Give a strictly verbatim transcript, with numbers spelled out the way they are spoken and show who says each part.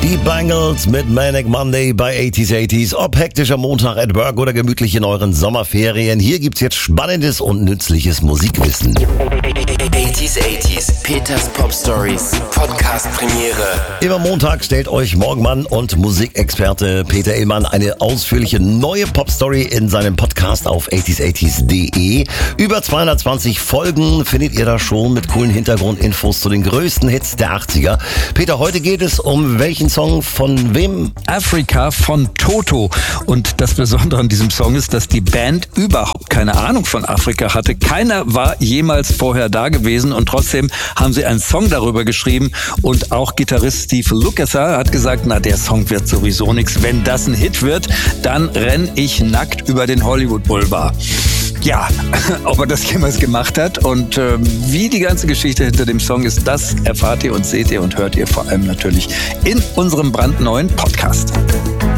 Speaker 1: Die Bangles mit Manic Monday bei achtziger achtziger. Ob hektischer Montag at Work oder gemütlich in euren Sommerferien. Hier gibt's jetzt spannendes und nützliches Musikwissen.
Speaker 2: achtziger achtziger. Peters Pop Stories. Podcast Premiere.
Speaker 1: Immer Montag stellt euch Morgenmann und Musikexperte Peter Illmann eine ausführliche neue Popstory in seinem Podcast auf achtziger achtziger punkt de. Über zweihundertzwanzig Folgen findet ihr da schon mit coolen Hintergrundinfos zu den größten Hits der achtziger. Peter, heute geht es um welchen Song von wem?
Speaker 3: Africa von Toto. Und das Besondere an diesem Song ist, dass die Band überhaupt keine Ahnung von Afrika hatte. Keiner war jemals vorher da gewesen und trotzdem haben sie einen Song darüber geschrieben. Und auch Gitarrist Steve Lukather hat gesagt, na, der Song wird sowieso nichts. Wenn das ein Hit wird, dann renn ich nackt über den Hollywood Boulevard. Ja, ob er das jemals gemacht hat und äh, wie die ganze Geschichte hinter dem Song ist, das erfahrt ihr und seht ihr und hört ihr vor allem natürlich in unserem brandneuen Podcast.